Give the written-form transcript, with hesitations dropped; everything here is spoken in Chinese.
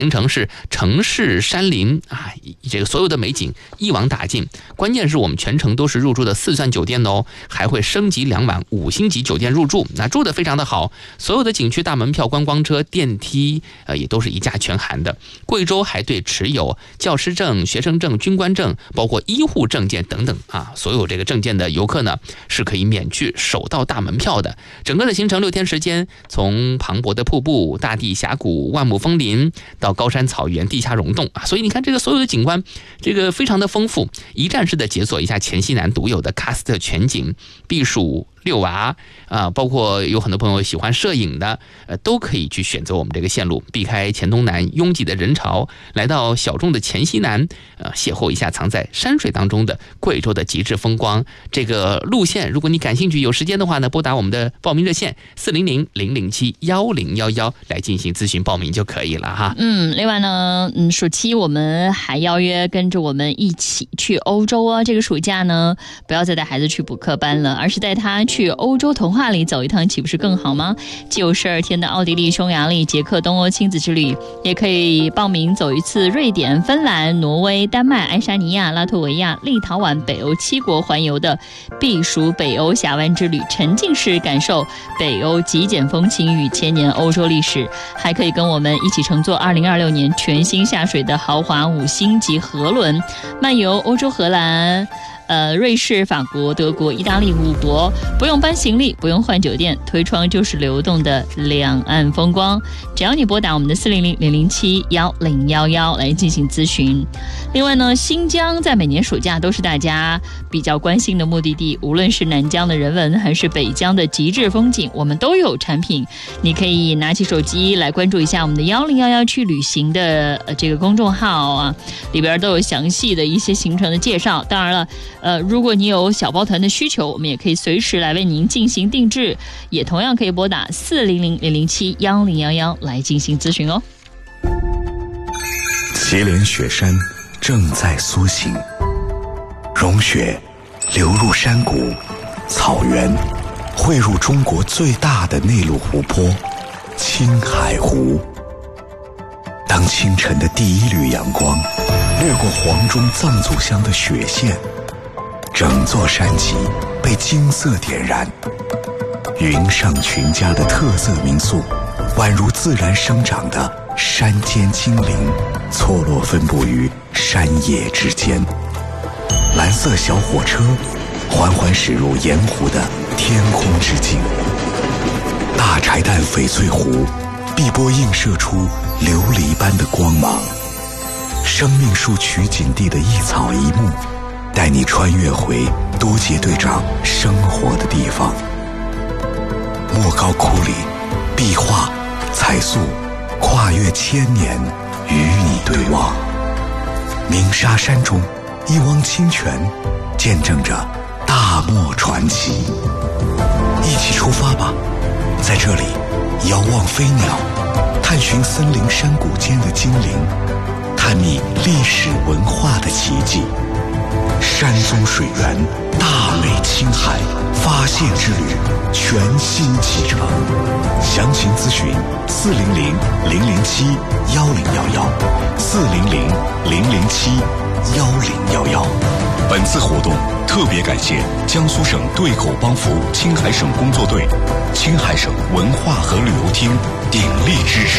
行程是城市山林啊，这个所有的美景一网打尽。关键是我们全程都是入住的4钻酒店哦，还会升级2晚5星级酒店入住，那住得非常的好。所有的景区大门票、观光车、电梯也都是一价全含的。贵州还对持有教师证、学生证、军官证，包括医护证件等等啊，所有这个证件的游客呢是可以免去首道大门票的。整个的行程6天时间，从磅礴的瀑布、大地峡谷、万亩枫林到高山草原、地下溶洞啊，所以你看这个所有的景观，这个非常的丰富，一站式的解锁一下黔西南独有的喀斯特全景、避暑、遛娃啊，包括有很多朋友喜欢摄影的，都可以去选择我们这个线路，避开黔东南拥挤的人潮，来到小众的黔西南，邂逅一下藏在山水当中的贵州的极致风光。这个路线，如果你感兴趣、有时间的话呢，拨打我们的报名热线400-007-1011来进行咨询报名就可以了哈。 另外呢，暑期我们还邀约跟着我们一起去欧洲哦。这个暑假呢，不要再带孩子去补课班了，而是带他去欧洲童话里走一趟，岂不是更好吗？既有12天的奥地利、匈牙利、捷克、东欧亲子之旅，也可以报名走一次瑞典、芬兰、挪威、丹麦、爱沙尼亚、拉脱维亚、立陶宛北欧7国环游的避暑北欧峡湾之旅，沉浸式感受北欧极简风情与千年欧洲历史。还可以跟我们一起乘坐2026年全新下水的豪华5星级河轮，漫游欧洲荷兰、瑞士、法国、德国、意大利5国，不用搬行李，不用换酒店，推窗就是流动的两岸风光。只要你拨打我们的400-007-1011来进行咨询。另外呢，新疆在每年暑假都是大家比较关心的目的地，无论是南疆的人文还是北疆的极致风景，我们都有产品，你可以拿起手机来关注一下我们的1011去旅行的这个公众号啊，里边都有详细的一些行程的介绍。当然了，如果你有小包团的需求，我们也可以随时来为您进行定制，也同样可以拨打400-007-1011来进行咨询哦。 祁连雪山正在苏醒，融雪流入山谷、草原，汇入中国最大的内陆湖泊青海湖。当清晨的第一缕阳光掠过黄钟藏祖乡的雪线，整座山脊被金色点燃，云上群家的特色民宿宛如自然生长的山间精灵，错落分布于山野之间。蓝色小火车缓缓驶入盐湖的天空之境，大柴旦翡翠湖碧波映射出琉璃般的光芒。生命树取景地的一草一木，带你穿越回多杰队长生活的地方。莫高窟里壁画彩塑跨越千年与你对望。鸣沙山中一汪清泉见证着大漠传奇。一起出发吧，在这里遥望飞鸟，探寻森林山谷间的精灵，探秘历史文化的奇迹。山宗水源，大美青海，发现之旅全新启程。详情咨询400-007-1011，400-007-1011。本次活动特别感谢江苏省对口帮扶青海省工作队、青海省文化和旅游厅鼎力支持。